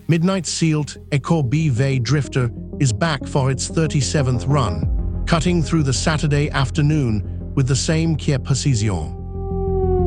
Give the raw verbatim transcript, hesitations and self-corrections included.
Midnight Sealed Ecor B V Drifter is back for its thirty-seventh run, cutting through the Saturday afternoon with the same Kia precision.